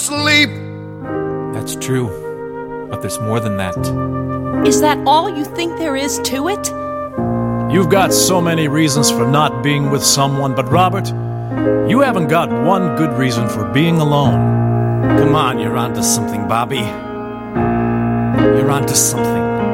sleep. That's true, but there's more than that. Is that all you think there is to it? You've got so many reasons for not being with someone, but Robert, you haven't got one good reason for being alone. Come on, you're onto something, Bobby. You're onto something.